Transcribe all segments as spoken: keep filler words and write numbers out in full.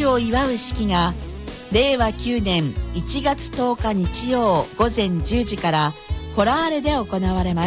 を祝う式がれいわきゅうねんいちがつとおか日曜午前じゅうじからコラーレで行われます。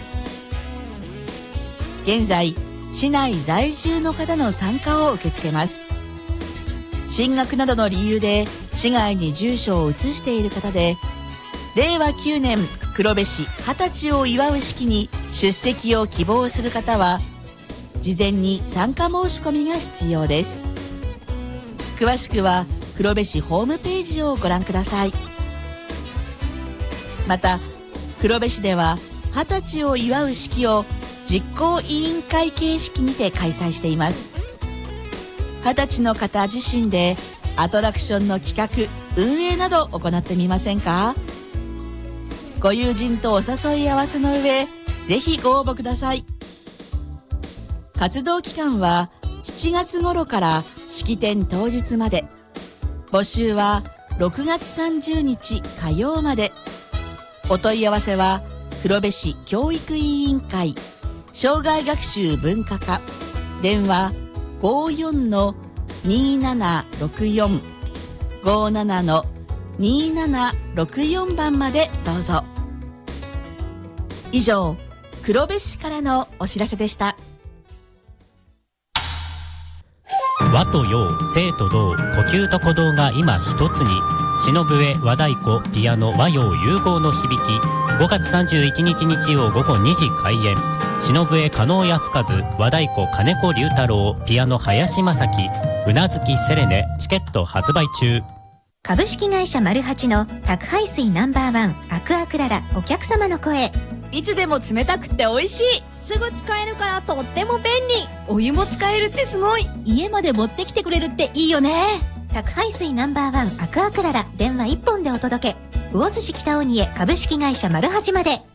現在、市内在住の方の参加を受け付けます。進学などの理由で市外に住所を移している方で、れいわきゅうねん黒部市はたちを祝う式に出席を希望する方は、事前に参加申し込みが必要です。詳しくは黒部市ホームページをご覧ください。また、黒部市でははたちを祝う式を実行委員会形式にて開催しています。はたちの方自身でアトラクションの企画・運営など行ってみませんか？ご友人とお誘い合わせの上、ぜひご応募ください。活動期間はしちがつ頃から式典当日まで。募集はろくがつさんじゅうにち火曜まで。お問い合わせは黒部市教育委員会障害学習文化課、電話 ごーよんのにーななろくよん ごーななのにーななろくよん 番までどうぞ。以上、黒部市からのお知らせでした。 和と洋、静と動、呼吸と鼓動が今一つに。篠笛、和太鼓、ピアノ、和洋融合の響き。ごがつさんじゅういちにち日曜午後にじ開演。篠笛、加納靖和、和太鼓、金子龍太郎、ピアノ、林正樹、うなずきセレネ。チケット発売中。 株式会社マルハチの宅配水ナンバーワンアクアクララ、お客様の声。 いつでも冷たくて美味しい。 すぐ使えるからとっても便利。 お湯も使えるってすごい。 家まで持ってきてくれるっていいよね。 宅配水ナンバーワンアクアクララ、電話いっぽんでお届け。魚津市北鬼へ株式会社マルハチまで。